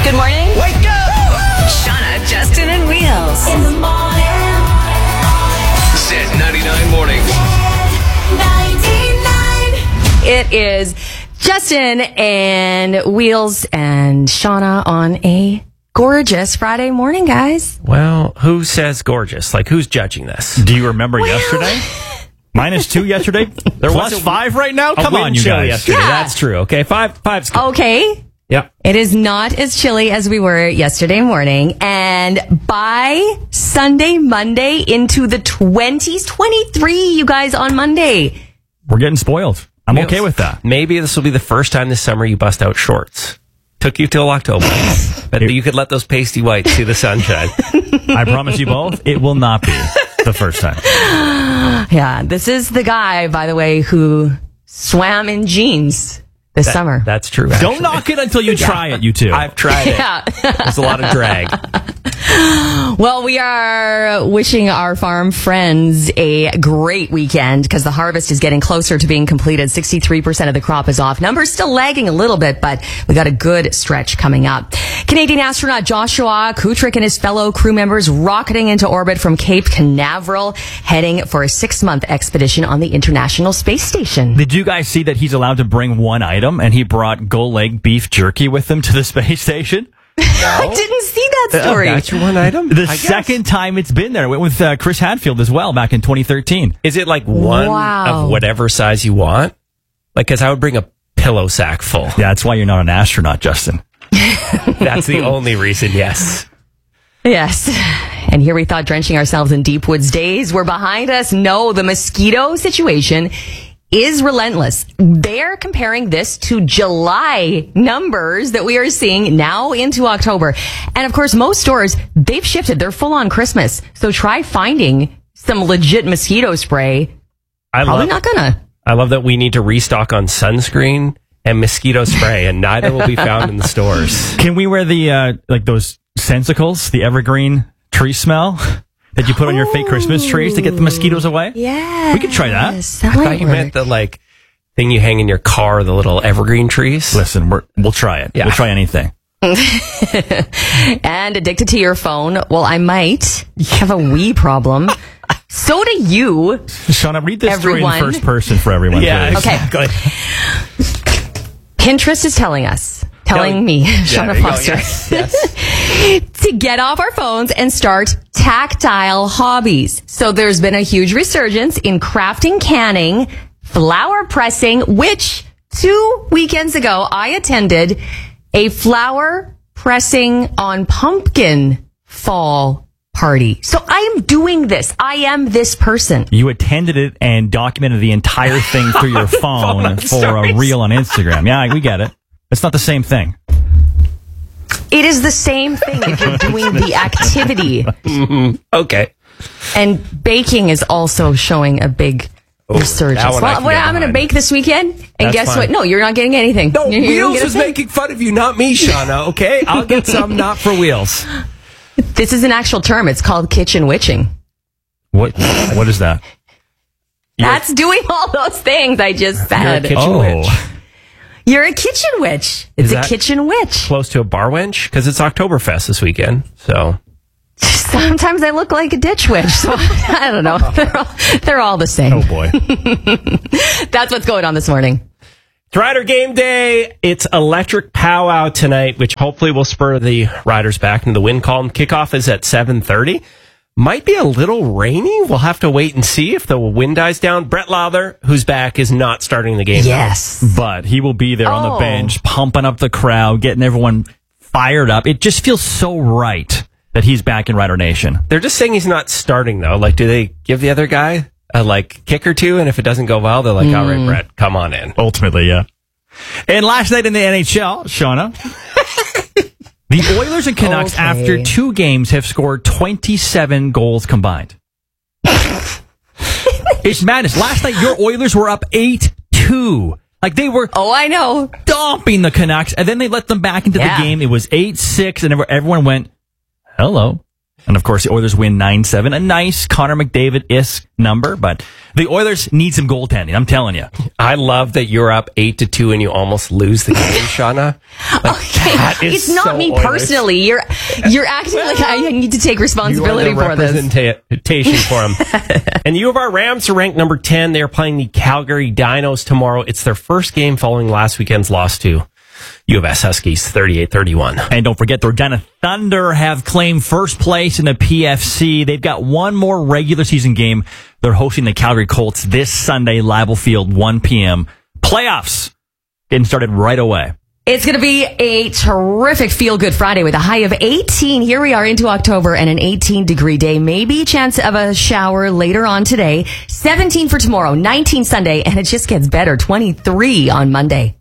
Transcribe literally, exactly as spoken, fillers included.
Good morning. Wake up! Shauna, Justin, and Wheels. In the morning. Zed ninety-nine morning. ninety-nine. It is Justin and Wheels and Shauna on a gorgeous Friday morning, guys. Well, who says gorgeous? Like, who's judging this? Do you remember yesterday? Minus two yesterday? There Plus was a- five right now? A Come wind on, you chill guys. yesterday. Yeah. That's true. Okay, five, five's good. Okay. Yep. It is not as chilly as we were yesterday morning. And by Sunday, Monday, into the twenties, twenty-three, you guys, on Monday. We're getting spoiled. I'm Wheels. okay with that. Maybe this will be the first time this summer you bust out shorts. Took you till October. But you could let those pasty whites see the sunshine. I promise you both, it will not be the first time. Yeah, this is the guy, by the way, who swam in jeans this That- summer. That's true. Actually. Don't knock it until you try it, you two. I've tried it. Yeah. There's a lot of drag. Well, we are wishing our farm friends a great weekend because the harvest is getting closer to being completed. sixty-three percent of the crop is off. Numbers still lagging a little bit, but we got a good stretch coming up. Canadian astronaut Joshua Kutrick and his fellow crew members rocketing into orbit from Cape Canaveral, heading for a six-month expedition on the International Space Station. Did you guys see that he's allowed to bring one item and he brought Gull Leg beef jerky with him to the space station? I didn't see that story. Oh, that's your one item? The I guess. second time it's been there. It went with uh, Chris Hadfield as well back in twenty thirteen. Is it like one Wow. of whatever size you want? Like, because I would bring a pillow sack full. Yeah, that's why you're not an astronaut, Justin. That's the only reason, yes. Yes. And here we thought drenching ourselves in deep woods days were behind us. No, the mosquito situation is relentless. They're comparing this to July numbers that we are seeing now into October. And of course, most stores, they've shifted. They're full on Christmas. So try finding some legit mosquito spray. I Probably love, not gonna. I love that we need to restock on sunscreen and mosquito spray, and neither will be found in the stores. Can we wear the, uh, like those sensicles, the evergreen tree smell that you put on your fake Christmas trees to get the mosquitoes away? Yeah. We could try that. I thought you meant the, like, thing you hang in your car, the little evergreen trees. Listen, we're, we'll try it. Yeah. We'll try anything. And addicted to your phone? Well, I might have a wee problem. So do you. Shauna, read this story Everyone. in first person for everyone, Yeah, please. Okay. exactly. Pinterest is telling us, telling No, me, yeah, Shauna there you go. Foster, Yes, yes. to get off our phones and start tactile hobbies. So there's been a huge resurgence in crafting, canning, flower pressing, which two weekends ago I attended a flower pressing on pumpkin fall party. So I am doing this. I am this person. You attended it and documented the entire thing through your phone on for stories. a reel on Instagram. Yeah, we get it. It's not the same thing. It is the same thing if you're doing the activity. Okay. And baking is also showing a big resurgence. that one I Well, can well, get I'm going to behind. bake this weekend. And That's guess fine. what? No, you're not getting anything. No, You're- you're gonna Wheels get a was thing. making fun of you, not me, Shauna, okay? I'll get some, not for Wheels. This is an actual term. It's called kitchen witching. What? What is that? That's doing all those things I just You're a said. kitchen Oh. witch. You're a kitchen witch. It's Is a that- kitchen witch. Close to a bar wench? Because it's Oktoberfest this weekend, so... Sometimes I look like a ditch witch. So I don't know. They're all, they're all the same. Oh, boy. That's what's going on this morning. It's Rider Game Day. It's Electric Powwow tonight, which hopefully will spur the riders back into the win column. Kickoff is at seven thirty. Might be a little rainy. We'll have to wait and see if the wind dies down. Brett Lowther, who's back, is not starting the game. Yes. But he will be there on the Oh. bench, pumping up the crowd, getting everyone fired up. It just feels so right that he's back in Rider Nation. They're just saying he's not starting, though. Like, do they give the other guy a, like, kick or two? And if it doesn't go well, they're like, Mm. all right, Brett, come on in. Ultimately, yeah. And last night in the N H L, Shauna, the Oilers and Canucks, Okay. after two games, have scored twenty-seven goals combined. It's madness. Last night, your Oilers were up eight two. Like, they were Oh, I know. stomping the Canucks, and then they let them back into Yeah. the game. It was eight six, and everyone went, hello. And of course, the Oilers win nine seven. A nice Connor McDavid-esque number, but the Oilers need some goaltending. I'm telling you. I love that you're up eight to two and you almost lose the game, Shauna. Like, Okay, that is it's not so me Oilers. personally. You're you're acting like I need to take responsibility You are for the this. representation for them. And the U of R Rams are ranked number ten. They're playing the Calgary Dinos tomorrow. It's their first game following last weekend's loss to U of S Huskies, thirty-eight thirty-one. And don't forget, the Regina Thunder have claimed first place in the P F C. They've got one more regular season game. They're hosting the Calgary Colts this Sunday, Leibel Field, one p.m. Playoffs getting started right away. It's going to be a terrific feel-good Friday with a high of eighteen. Here we are into October and an eighteen-degree day. Maybe a chance of a shower later on today. seventeen for tomorrow, nineteen Sunday, and it just gets better. twenty-three on Monday.